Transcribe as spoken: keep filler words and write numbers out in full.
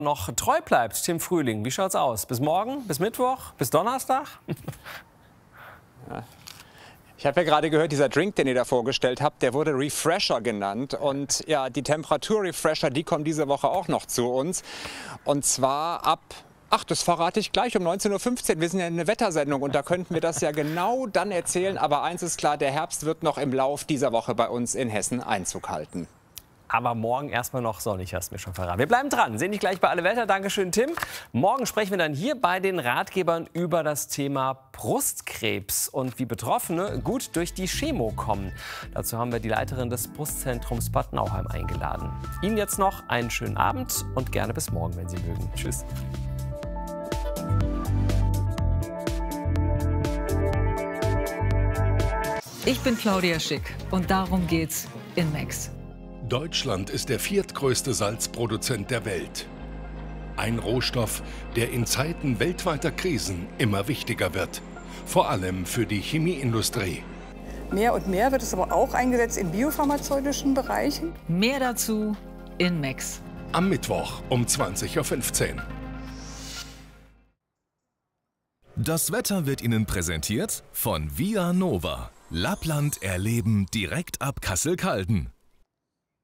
noch treu bleibt, Tim Frühling. Wie schaut's aus? Bis morgen? Bis Mittwoch? Bis Donnerstag? Ja. Ich habe ja gerade gehört, dieser Drink, den ihr da vorgestellt habt, der wurde Refresher genannt. Und ja, die Temperatur-Refresher, die kommen diese Woche auch noch zu uns. Und zwar ab, ach, das verrate ich gleich, um neunzehn Uhr fünfzehn. Wir sind ja eine Wettersendung und da könnten wir das ja genau dann erzählen. Aber eins ist klar, der Herbst wird noch im Lauf dieser Woche bei uns in Hessen Einzug halten. Aber morgen erstmal noch sonnig, hast du mir schon verraten. Wir bleiben dran, sehen dich gleich bei Alle Wetter. Dankeschön, Tim. Morgen sprechen wir dann hier bei den Ratgebern über das Thema Brustkrebs und wie Betroffene gut durch die Chemo kommen. Dazu haben wir die Leiterin des Brustzentrums Bad Nauheim eingeladen. Ihnen jetzt noch einen schönen Abend und gerne bis morgen, wenn Sie mögen. Tschüss. Ich bin Claudia Schick und darum geht's in Max. Deutschland ist der viertgrößte Salzproduzent der Welt. Ein Rohstoff, der in Zeiten weltweiter Krisen immer wichtiger wird. Vor allem für die Chemieindustrie. Mehr und mehr wird es aber auch eingesetzt in biopharmazeutischen Bereichen. Mehr dazu in Max. Am Mittwoch um zwanzig Uhr fünfzehn. Das Wetter wird Ihnen präsentiert von Via Nova. Lappland erleben direkt ab Kassel-Calden.